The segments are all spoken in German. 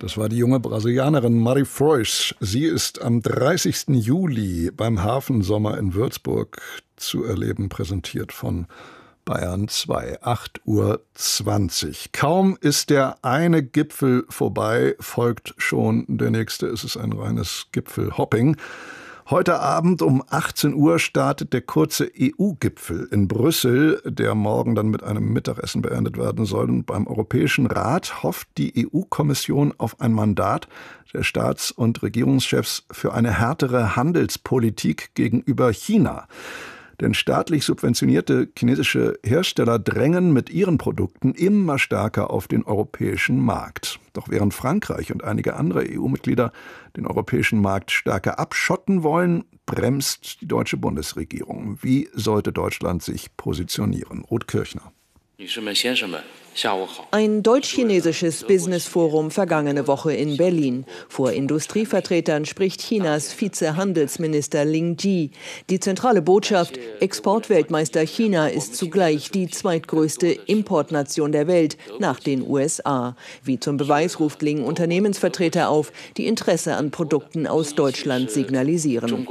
Das war die junge Brasilianerin Mari Frois. Sie ist am 30. Juli beim Hafensommer in Würzburg zu erleben, präsentiert von Bayern 2, 8:20 Uhr. Kaum ist der eine Gipfel vorbei, folgt schon der nächste. Es ist ein reines Gipfelhopping. Heute Abend um 18 Uhr startet der kurze EU-Gipfel in Brüssel, der morgen dann mit einem Mittagessen beendet werden soll. Und beim Europäischen Rat hofft die EU-Kommission auf ein Mandat der Staats- und Regierungschefs für eine härtere Handelspolitik gegenüber China. Denn staatlich subventionierte chinesische Hersteller drängen mit ihren Produkten immer stärker auf den europäischen Markt. Doch während Frankreich und einige andere EU-Mitglieder den europäischen Markt stärker abschotten wollen, bremst die deutsche Bundesregierung. Wie sollte Deutschland sich positionieren? Ruth Kirchner. Ein deutsch-chinesisches Business-Forum vergangene Woche in Berlin. Vor Industrievertretern spricht Chinas Vizehandelsminister Lin Ji. Die zentrale Botschaft: Exportweltmeister China ist zugleich die zweitgrößte Importnation der Welt nach den USA. Wie zum Beweis ruft Lin Unternehmensvertreter auf, die Interesse an Produkten aus Deutschland signalisieren.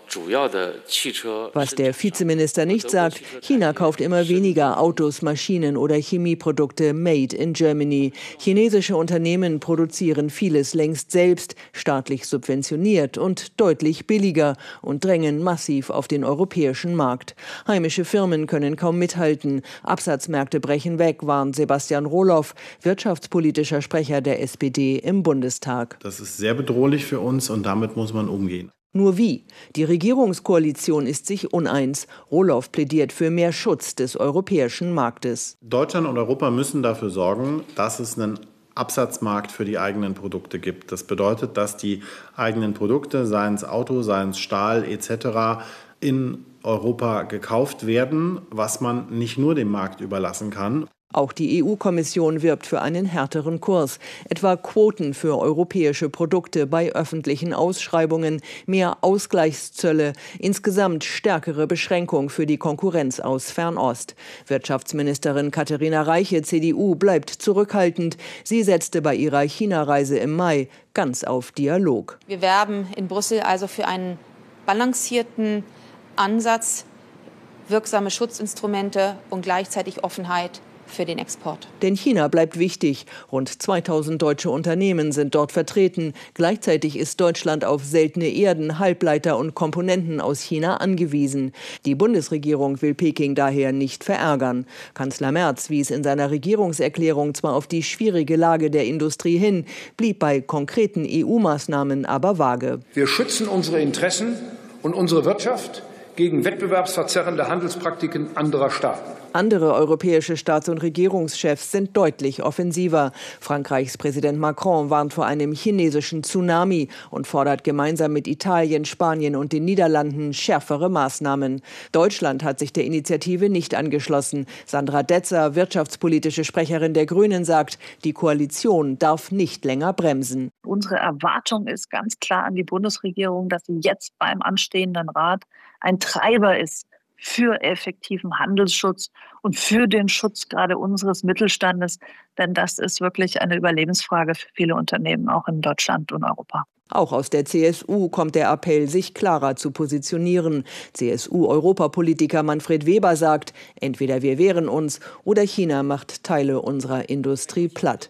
Was der Vizeminister nicht sagt: China kauft immer weniger Autos, Maschinen oder Chemieprodukte made in Germany. Chinesische Unternehmen produzieren vieles längst selbst, staatlich subventioniert und deutlich billiger und drängen massiv auf den europäischen Markt. Heimische Firmen können kaum mithalten. Absatzmärkte brechen weg, warnt Sebastian Rohloff, wirtschaftspolitischer Sprecher der SPD im Bundestag. Das ist sehr bedrohlich für uns und damit muss man umgehen. Nur wie? Die Regierungskoalition ist sich uneins. Rohloff plädiert für mehr Schutz des europäischen Marktes. Deutschland und Europa müssen dafür sorgen, dass es einen Absatzmarkt für die eigenen Produkte gibt. Das bedeutet, dass die eigenen Produkte, seien es Auto, seien es Stahl etc., in Europa gekauft werden, was man nicht nur dem Markt überlassen kann. Auch die EU-Kommission wirbt für einen härteren Kurs, etwa Quoten für europäische Produkte bei öffentlichen Ausschreibungen, mehr Ausgleichszölle, insgesamt stärkere Beschränkung für die Konkurrenz aus Fernost. Wirtschaftsministerin Katharina Reiche, CDU, bleibt zurückhaltend. Sie setzte bei ihrer China-Reise im Mai ganz auf Dialog. Wir werben in Brüssel also für einen balancierten Ansatz, wirksame Schutzinstrumente und gleichzeitig Offenheit für den Export. Denn China bleibt wichtig. Rund 2000 deutsche Unternehmen sind dort vertreten. Gleichzeitig ist Deutschland auf seltene Erden, Halbleiter und Komponenten aus China angewiesen. Die Bundesregierung will Peking daher nicht verärgern. Kanzler Merz wies in seiner Regierungserklärung zwar auf die schwierige Lage der Industrie hin, blieb bei konkreten EU-Maßnahmen aber vage. Wir schützen unsere Interessen und unsere Wirtschaft gegen wettbewerbsverzerrende Handelspraktiken anderer Staaten. Andere europäische Staats- und Regierungschefs sind deutlich offensiver. Frankreichs Präsident Macron warnt vor einem chinesischen Tsunami und fordert gemeinsam mit Italien, Spanien und den Niederlanden schärfere Maßnahmen. Deutschland hat sich der Initiative nicht angeschlossen. Sandra Detzer, wirtschaftspolitische Sprecherin der Grünen, sagt, die Koalition darf nicht länger bremsen. Unsere Erwartung ist ganz klar an die Bundesregierung, dass sie jetzt beim anstehenden Rat ein Treiber ist für effektiven Handelsschutz und für den Schutz gerade unseres Mittelstandes. Denn das ist wirklich eine Überlebensfrage für viele Unternehmen, auch in Deutschland und Europa. Auch aus der CSU kommt der Appell, sich klarer zu positionieren. CSU-Europapolitiker Manfred Weber sagt, entweder wir wehren uns oder China macht Teile unserer Industrie platt.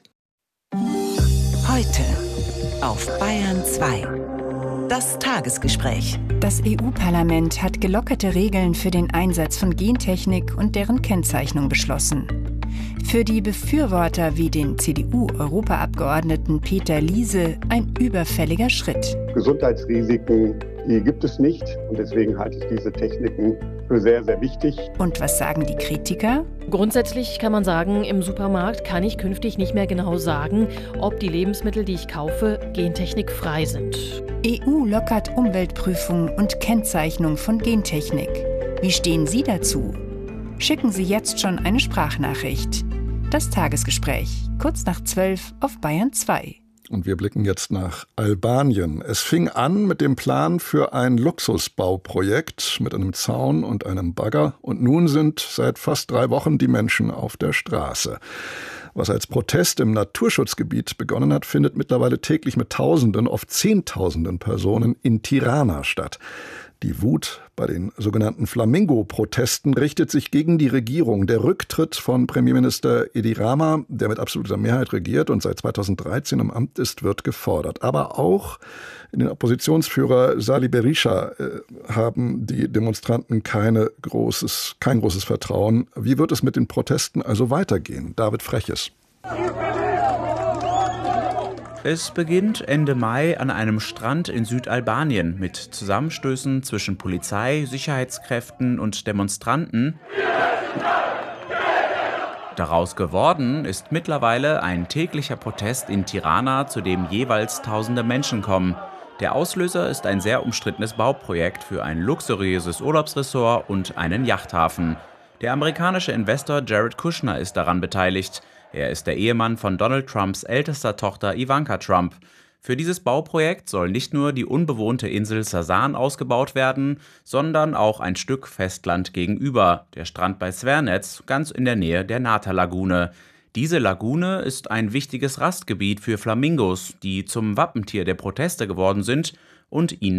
Heute auf Bayern 2. Das Tagesgespräch. Das EU-Parlament hat gelockerte Regeln für den Einsatz von Gentechnik und deren Kennzeichnung beschlossen. Für die Befürworter wie den CDU-Europaabgeordneten Peter Liese ein überfälliger Schritt. Gesundheitsrisiken, die gibt es nicht und deswegen halte ich diese Techniken für sehr, sehr wichtig. Und was sagen die Kritiker? Grundsätzlich kann man sagen, im Supermarkt kann ich künftig nicht mehr genau sagen, ob die Lebensmittel, die ich kaufe, gentechnikfrei sind. EU lockert Umweltprüfung und Kennzeichnung von Gentechnik. Wie stehen Sie dazu? Schicken Sie jetzt schon eine Sprachnachricht. Das Tagesgespräch, kurz nach 12 auf Bayern 2. Und wir blicken jetzt nach Albanien. Es fing an mit dem Plan für ein Luxusbauprojekt mit einem Zaun und einem Bagger. Und nun sind seit fast 3 Wochen die Menschen auf der Straße. Was als Protest im Naturschutzgebiet begonnen hat, findet mittlerweile täglich mit Tausenden, oft Zehntausenden Personen in Tirana statt. Die Wut bei den sogenannten Flamingo-Protesten richtet sich gegen die Regierung. Der Rücktritt von Premierminister Edi Rama, der mit absoluter Mehrheit regiert und seit 2013 im Amt ist, wird gefordert. Aber auch in den Oppositionsführer Sali Berisha haben die Demonstranten kein großes Vertrauen. Wie wird es mit den Protesten also weitergehen? David Freches. Es beginnt Ende Mai an einem Strand in Südalbanien mit Zusammenstößen zwischen Polizei, Sicherheitskräften und Demonstranten. Daraus geworden ist mittlerweile ein täglicher Protest in Tirana, zu dem jeweils tausende Menschen kommen. Der Auslöser ist ein sehr umstrittenes Bauprojekt für ein luxuriöses Urlaubsressort und einen Yachthafen. Der amerikanische Investor Jared Kushner ist daran beteiligt. Er ist der Ehemann von Donald Trumps ältester Tochter Ivanka Trump. Für dieses Bauprojekt soll nicht nur die unbewohnte Insel Sasan ausgebaut werden, sondern auch ein Stück Festland gegenüber, der Strand bei Svernetz, ganz in der Nähe der Nata-Lagune. Diese Lagune ist ein wichtiges Rastgebiet für Flamingos, die zum Wappentier der Proteste geworden sind und ihnen